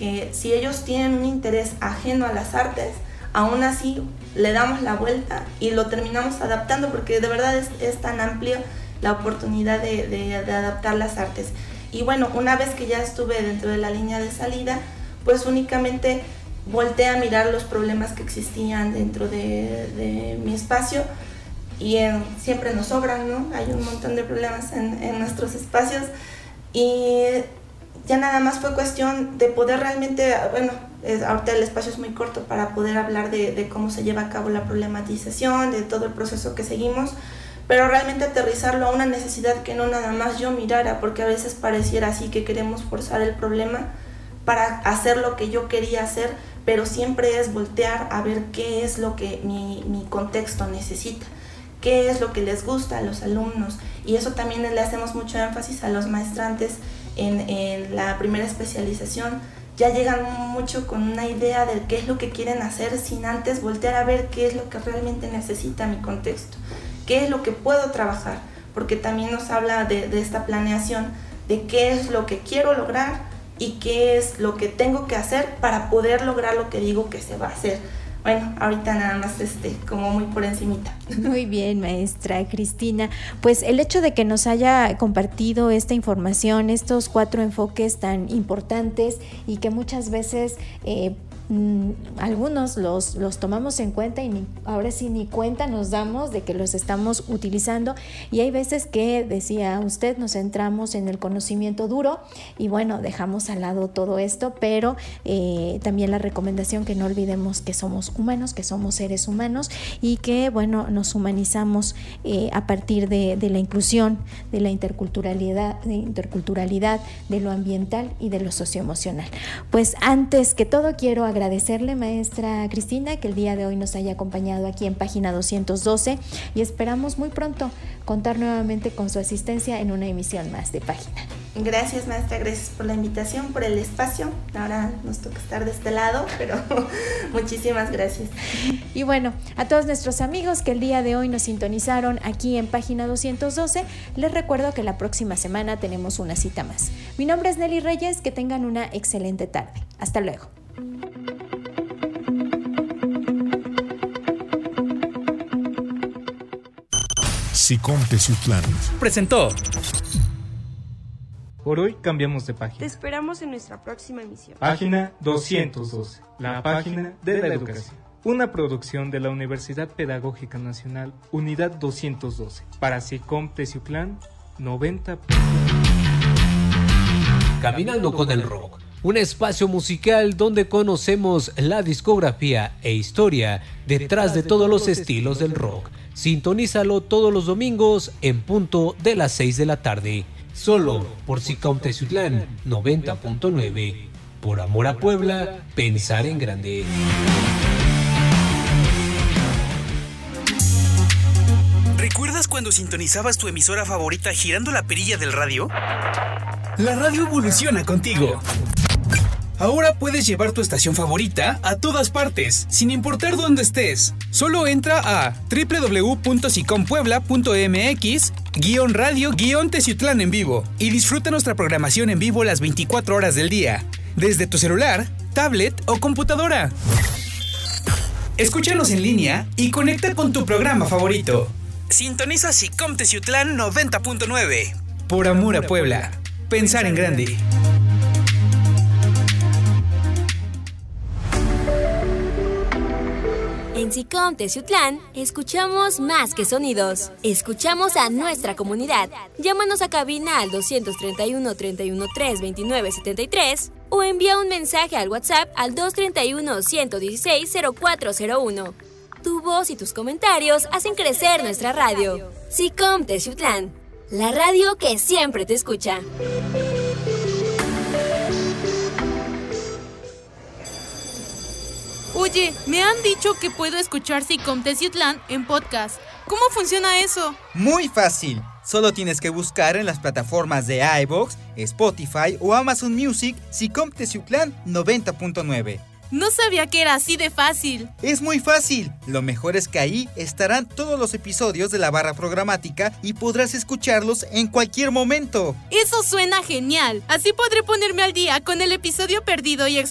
que si ellos tienen un interés ajeno a las artes, aún así le damos la vuelta y lo terminamos adaptando, porque de verdad es tan amplia la oportunidad de adaptar las artes. Y bueno, una vez que ya estuve dentro de la línea de salida, pues únicamente volteé a mirar los problemas que existían dentro de mi espacio, y siempre nos sobran, ¿no? Hay un montón de problemas en nuestros espacios, y ya nada más fue cuestión de poder realmente, bueno, ahorita el espacio es muy corto para poder hablar de cómo se lleva a cabo la problematización, de todo el proceso que seguimos, pero realmente aterrizarlo a una necesidad que no nada más yo mirara, porque a veces pareciera así que queremos forzar el problema para hacer lo que yo quería hacer, pero siempre es voltear a ver qué es lo que mi contexto necesita, qué es lo que les gusta a los alumnos, y eso también le hacemos mucho énfasis a los maestrantes en la primera especialización. Ya llegan mucho con una idea de qué es lo que quieren hacer sin antes voltear a ver qué es lo que realmente necesita mi contexto, qué es lo que puedo trabajar, porque también nos habla de esta planeación, de qué es lo que quiero lograr y qué es lo que tengo que hacer para poder lograr lo que digo que se va a hacer. Bueno, ahorita nada más como muy por encimita. Muy bien, maestra Cristina. Pues el hecho de que nos haya compartido esta información, estos 4 enfoques tan importantes y que muchas veces algunos los tomamos en cuenta y ahora sí ni cuenta nos damos de que los estamos utilizando, y hay veces que, decía usted, nos centramos en el conocimiento duro y bueno, dejamos al lado todo esto, pero también la recomendación que no olvidemos que somos humanos, que somos seres humanos y que bueno, nos humanizamos a partir de la inclusión, de la interculturalidad, de lo ambiental y de lo socioemocional. Pues antes que todo quiero agradecerle, maestra Cristina, que el día de hoy nos haya acompañado aquí en Página 212, y esperamos muy pronto contar nuevamente con su asistencia en una emisión más de Página. Gracias, maestra, gracias por la invitación, por el espacio. Ahora nos toca estar de este lado, pero muchísimas gracias. Y bueno, a todos nuestros amigos que el día de hoy nos sintonizaron aquí en Página 212, les recuerdo que la próxima semana tenemos una cita más. Mi nombre es Nelly Reyes, que tengan una excelente tarde. Hasta luego. SICOM Teciutlán presentó. Por hoy cambiamos de página. Te esperamos en nuestra próxima emisión. Página 212, la página de la educación. Una producción de la Universidad Pedagógica Nacional, Unidad 212, para SICOM Teciutlán 90. Caminando con el Rock, un espacio musical donde conocemos la discografía e historia detrás de todos los estilos del rock. Sintonízalo todos los domingos en punto de las 6 de la tarde, solo por SICOM Teciutlán 90.9. Por amor a Puebla, pensar en grande. ¿Recuerdas cuando sintonizabas tu emisora favorita girando la perilla del radio? La radio evoluciona contigo. Ahora puedes llevar tu estación favorita a todas partes, sin importar dónde estés. Solo entra a www.sicompuebla.mx/radio-Teciutlán en vivo y disfruta nuestra programación en vivo las 24 horas del día, desde tu celular, tablet o computadora. Escúchanos en línea y conecta con tu programa favorito. Sintoniza SICOM Teciutlán 90.9. Por amor a Puebla, pensar en grande. En SICOM Teciutlán, escuchamos más que sonidos. Escuchamos a nuestra comunidad. Llámanos a cabina al 231-313-2973 o envía un mensaje al WhatsApp al 231-116-0401. Tu voz y tus comentarios hacen crecer nuestra radio. SICOM Teciutlán, la radio que siempre te escucha. Oye, me han dicho que puedo escuchar SICOM Teciutlán en podcast. ¿Cómo funciona eso? Muy fácil. Solo tienes que buscar en las plataformas de iVoox, Spotify o Amazon Music SICOM Teciutlán 90.9. No sabía que era así de fácil. Es muy fácil. Lo mejor es que ahí estarán todos los episodios de la barra programática y podrás escucharlos en cualquier momento. Eso suena genial. Así podré ponerme al día con el episodio perdido y